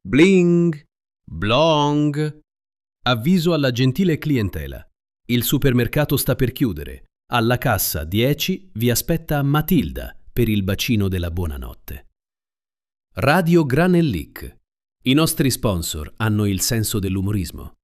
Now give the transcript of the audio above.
Bling, blong. Avviso alla gentile clientela. Il supermercato sta per chiudere. Alla cassa 10 vi aspetta Matilda per il bacino della buonanotte. Radio Granellic. I nostri sponsor hanno il senso dell'umorismo.